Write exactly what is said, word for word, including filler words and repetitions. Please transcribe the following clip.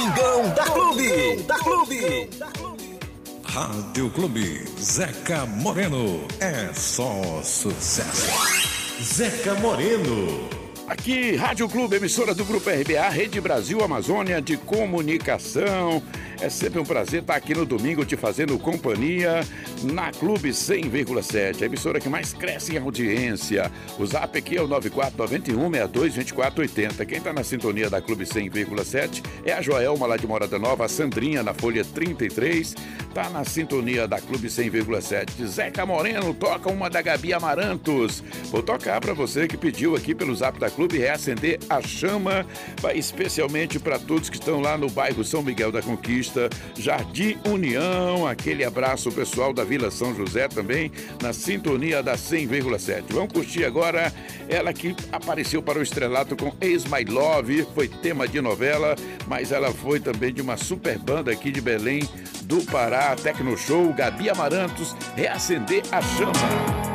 Domingão da Clube. Da Clube. Rádio Clube, Zeca Moreno, é só sucesso. Zeca Moreno. Aqui, Rádio Clube, emissora do Grupo R B A, Rede Brasil Amazônia de Comunicação. É sempre um prazer estar aqui no domingo te fazendo companhia na Clube cem vírgula sete, a emissora que mais cresce em audiência. O zap aqui é o nove quatro nove um, seis dois, dois quatro oito zero. Quem está na sintonia da Clube cem vírgula sete é a Joelma lá de Morada Nova, a Sandrinha na Folha trinta e três. Tá na sintonia da Clube cem vírgula sete. Zeca Moreno toca uma da Gabi Amarantos. Vou tocar para você que pediu aqui pelo zap da Clube Reacender a Chama, vai especialmente para todos que estão lá no bairro São Miguel da Conquista, Jardim União. Aquele abraço pessoal da Vila São José também na sintonia da cem vírgula sete. Vamos curtir agora ela que apareceu para o estrelato com Ex My Love, foi tema de novela, mas ela foi também de uma super banda aqui de Belém do Pará, Tecno Show, Gabi Amarantos, Reacender a Chama.